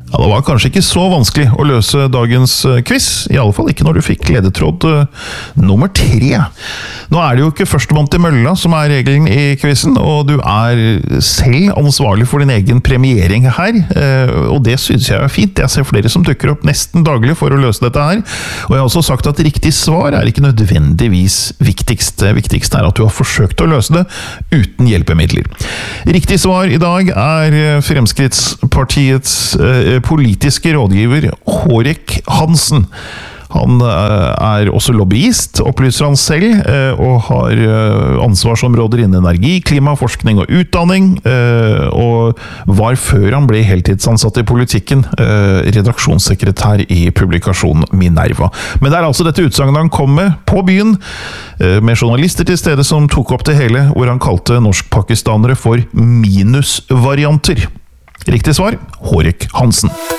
Ja, det var kanskje ikke så vanskelig å løse dagens quiz, i alle fall ikke når du fikk ledetråd nummer 3. Nå er det jo ikke førstemann til mølla som er regelen i quizen, og du er selv ansvarlig for din egen premiering her, og det synes jeg er fint. Jeg ser flere som dukker opp nesten daglig for å løse dette her, og jeg har også sagt at riktig svar er ikke nødvendigvis viktigst. Det viktigste er at du har forsøkt å løse det uten hjelpemidler. Riktig svar i dag er Fremskrittspartiets politiske rådgiver Hårek Hansen. Han er også lobbyist, opplyser han selv, og har ansvarsområder innen energi, klima, forskning og utdanning, og var før han ble heltidsansatt i politikken, redaksjonssekretær i publikasjonen Minerva. Men det er altså dette utsagnet han kom med på byen, med journalister til stede som tok opp det hele, hvor han kalte norsk-pakistanere for minusvarianter. Riktig svar, Hårek Hansen.